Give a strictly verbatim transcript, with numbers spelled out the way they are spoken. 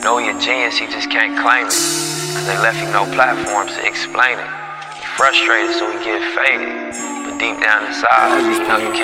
know you're genius, he just can't claim it. Cause they left him no platforms to explain it. He frustrated, so he get faded. But deep down inside, you know you can't